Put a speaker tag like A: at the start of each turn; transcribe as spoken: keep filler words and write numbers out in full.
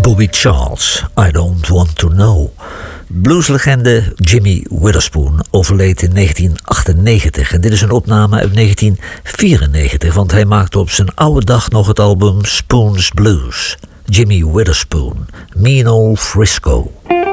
A: Bobby Charles, I Don't Want To Know. Blueslegende Jimmy Witherspoon overleed in negentien achtennegentig. En dit is een opname uit negentien vierennegentig, want hij maakte op zijn oude dag nog het album Spoon's Blues. Jimmy Witherspoon, Mean Old Frisco.